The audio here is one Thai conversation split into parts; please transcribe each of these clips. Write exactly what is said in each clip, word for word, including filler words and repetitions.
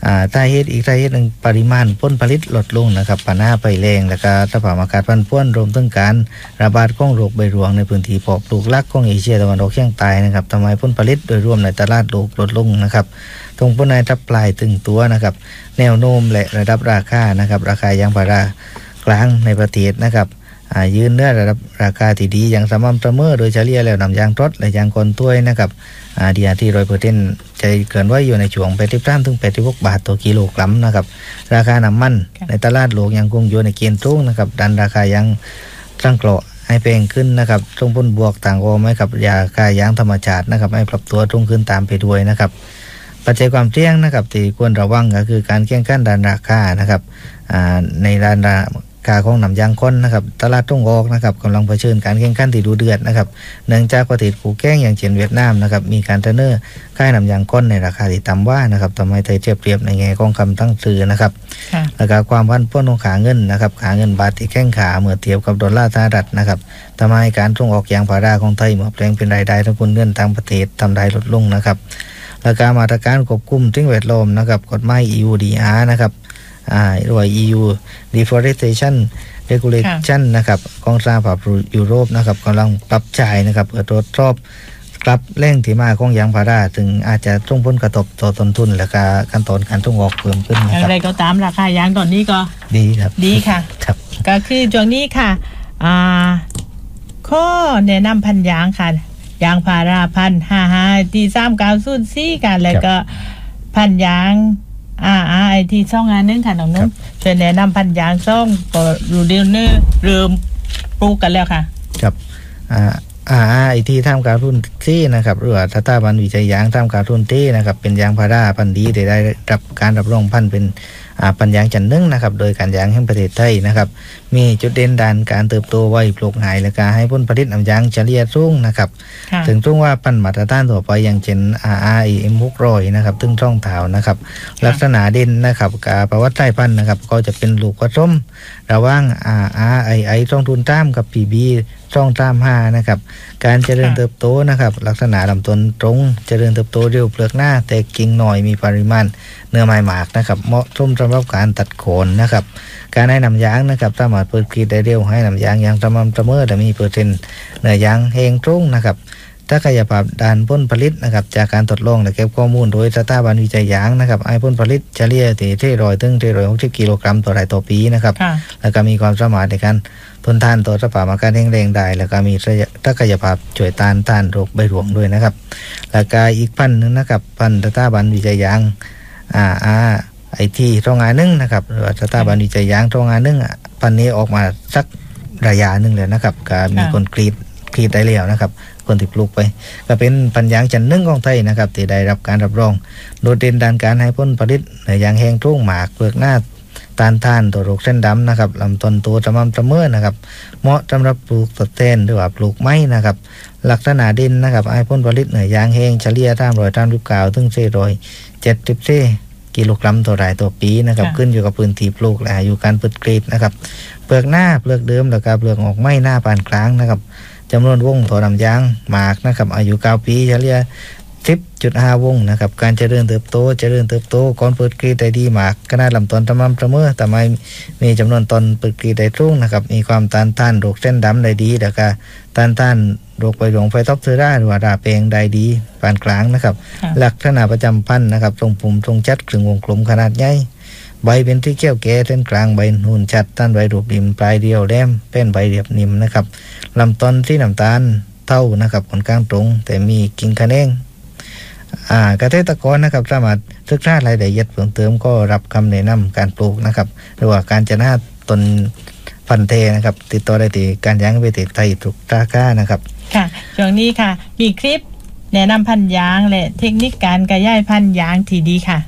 สาเหตุอีกสาเหตุหนึ่งปริมาณผลผลิตลดลงนะครับปัญหาภัยแล้งและก็สภาพอากาศผันผวนรวมถึงการระบาดของโรคใบรวงในพื้นที่เพาะปลูกหลักของเอเชียตะวันออกเฉียงใต้นะครับทำให้ผลผลิตโดยรวมในตลาดโลกลดลงนะครับตรงผลในทับปลายตึงตัวนะครับแนวโน้มและระดับราคานะครับราคายางพารากลางในประเทศนะครับยืนเนื้อระดับราคาที่ดีอย่างสม่ำเสมอโดยเฉลี่ยแล้วนำยางรถและยางคนต้วยนะครับดีอาร์ที่ร้อยเปอร์เซ็นต์จะเกินไว้อยู่ในช่วงแปดสิบสามถึงแปดสิบหกบาทต่อกิโลกรัมนะครับราคาน้ำมันในตลาดโลกยังคงอยู่ในเกณฑ์สูงนะครับดันราคายางสังเคราะห์ให้แพงขึ้นนะครับส่งผลบวกต่างออกไหมกับยาค่ายางธรรมชาตินะครับให้ปรับตัวสูงขึ้นตามไปด้วยนะครับปัจจัยความเสี่ยงนะครับที่ควรระวังก็คือการแข่งขันด้านราคานะครับในด้านราคาของน้ำยางข้นนะครับตลาดส่งออกนะครับกำลังเผชิญการแข่งขันที่ดุเดือดนะครับเนื่องจากประเทศคู่แข่งอย่างเช่นเวียดนามนะครับมีการเสนอขายน้ำยางข้นในราคาที่ต่ำว่านะครับทำให้ไทยเทียบเทียบในแง่ของคำตั้งซื้อนะครับแล้วก็ความผันผวนของขาเงินนะครับขาเงินบาทที่แข็งขาเมื่อเทียบกับดอลลาร์สหรัฐนะครับทำให้การส่งออกยางพาราของไทยเมื่อแปลงเป็นรายได้ทั้งคนเงินต่างประเทศทำได้ลดลงนะครับและการมาตรการควบคุมสิ่งแวดล้อมนะครับกฎหมาย อี ยู ดี อาร์ นะครับอ่าหรือว่า อี ยู Deforestation Regulation นะครับของสหภาพยุโรปนะครับกำลังปรับใช้นะครับเพื่อตรวจสอบกลับแหล่งที่มาของยางพาราถึงอาจจะส่งผลกระทบต่อต้นทุนและการขั้นตอนการส่งออกเพิ่มขึ้นนะครับอะไรก็ตามราคายางตอนนี้ก็ดีครับดีค่ะครับก็คือช่วงนี้ค่ะอ่าข้อแนะนำพันยางค่ะยางพาราพันห้าห้าที่สามเก้าศูนย์สี่กันแล้วก็พันยางอ่าอ่าไอที่ซ่องงานนึงค่ะน้องนุ่มช่วยแนะนำพันยางซ่องก็รูเดียวเนื้อเริ่มปลูกกันแล้วค่ะครับอ่าอ่าไอที่ทำการรุ่นที่นะครับหรือว่าสถาบันวิจัยยางทำการรุ่นที่นะครับเป็นยางพาราพันธุ์ดีได้ได้รับการรับรองพันธุ์เป็นอ่าพันธุ์ยางจันนึ่งนะครับโดยการยางแห่งประเทศไทยนะครับมีจุดเด่นด้านการเติบโตไวปลูกง่ายและการให้ผลผลิตน้ำยางเฉลี่ยสูงนะครับถึงตรงว่าพันธุ์มาตรฐานทั่วไปอย่างเช่น อาร์ อาร์ เอ็ม หกร้อยนะครับตึ้งช่องเท้านะครับลักษณะเด่นนะครับกับประวัติสายพันธุ์นะครับก็จะเป็นลูกผสมระหว่าง อาร์ อาร์ ไอ ไอ ช่องทุนตามกับ พี บี ช่องตามห้านะครับการเจริญเติบโตนะครับลักษณะลำต้นตรงเจริญเติบโตเร็วเปลือกหน้าแตกกิ่งหน่อยมีปริมาณเนื้อไม้หมากนะครับเหมาะสมสำหรับการตัดโคนนะครับการให้น้ำยางนะครับสามารถเปิดกรีดได้เร็วให้น้ำยางอย่างสม่ำเสมอและมีเปอร์เซ็นต์เนื้อยางแห้งตรงนะครับถ้าขยายภาพด้านผลผลิตนะครับจากการทดลองและเก็บข้อมูลโดยสถาบันวิจัยยางนะครับให้ผลผลิตเฉลี่ยที่ที่ร้อยถึงที่ร้อยหกสิบกิโลกรัมต่อไร่ต่อปีนะครับแล้วก็มีความสามารถในการทนทานต่อสภาพอากาศแห้งแล้งได้แล้วก็มีทักษะภาพช่วยต้านทานโรคใบรวงด้วยนะครับแล้วก็อีกพันธุ์นึงนะครับพันธุ์สถาบันวิจัยยางอ่าอ่าไอที่โรงงานนึงนะครับหรือว่าสถาบันวิจัยยางโรงงานนึงพันธุ์นี้ออกมาสักระยะนึงเลยนะครับก็มีคนกรีดกรีดได้แล้วนะครับคนที่ปลูกไปก็เป็นพันธุ์ยางจันนึ่งของไทยนะครับที่ได้รับการรับรองโดดเด่นด้านการให้ผลผลิตในยางแห้งทุ่งหมากเปลือกหน้าต้านทานต่อโรคเส้นดำนะครับลำต้นโตสม่ำเสมอนะครับเหมาะสำหรับปลูกต้นแทนหรือว่าปลูกไม้นะครับลักษณะดินนะครับให้ผลผลิตในยางแห้งเฉลี่ยตามรอยตามรูปกาวถึงสี่ร้อยเจ็ดสิบสี่กิโลกรัมต่อไร่ต่อปีนะครับขึ้นอยู่กับพื้นที่ปลูกและอายุการเปิดกรีดนะครับเปลือกหน้าเปลือกเดิมแล้วก็เปลือกออกไม้หน้าปานกลางนะครับจำนวนวงต่อลำยางหมากนะครับอายุเก้าปีเฉลี่ย สิบจุดห้า วงนะครับการเจริญเติบโตเจริญเติบโตก่อนเปิดกรีดได้ดีหมากขนาดลำต้นสม่ำเสมอแต่ไม่มีจำนวนต้นเปิดกรีดได้สูงนะครับมีความต้านทานโรคเส้นดำได้ดีแล้วก็ต้านทานโรคใบรวงไฟท็อปเซอร่าหรือว่าราแปงได้ดีปานกลางนะครับลักษณะประจำพันธุ์นะครับทรงปุ่มทรงชัดครึ่งวงกลมขนาดใหญ่ใบเป็นที่เขี้ยวแก่เส้นกลางใบนูนชัดต้านใบรูปริมปลายเดียวแหลมเป็นใบเรียบนิ่มนะครับลำต้นที่น้ำตาลเท่านะครับค่อนข้างตรงแต่มีกิ่งขะแนงอ่าเกษตรกรนะครับสามารถศึกษารายละเอียดเพิ่มเติมก็รับคำแนะนำการปลูกนะครับหรือว่าการจะน่าต้นพันธุ์เทนะครับติดต่อได้ที่การยางวิเศษไทยทุกตาก้านะครับค่ะช่วงนี้ค่ะมีคลิปแนะนำพันธุ์ยางและเทคนิคการขยายพันธุ์ยางที่ดีค่ะ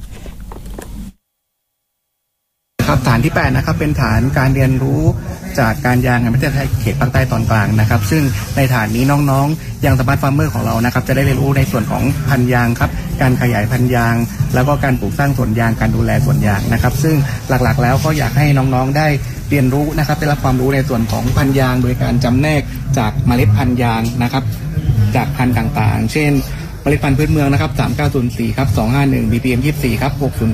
ครับฐานที่แปดนะครับเป็นฐานการเรียนรู้จากการยางในประเทศไทยเขตภาคใต้ตอนกลางนะครับซึ่งในฐานนี้น้องๆยังสมาร์ทฟาร์มเมอร์ของเรานะครับจะได้เรียนรู้ในส่วนของพันธุ์ยางครับการขยายพันธุ์ยางแล้วก็การปลูกสร้างสวนยางการดูแลสวนยางนะครับซึ่งหลักๆแล้วก็อยากให้น้องๆได้เรียนรู้นะครับได้รับความรู้ในส่วนของพันธุ์ยางโดยการจำแนกจากเมล็ดพันธุ์ยางนะครับจากพันธุ์ต่างๆเช่นเมล็ดพันธุ์พื้นเมืองนะครับสามเก้าศูนย์สี่ครับสองห้าหนึ่ง บี พี เอ็ม ยี่สิบสี่ครับหกศูนย์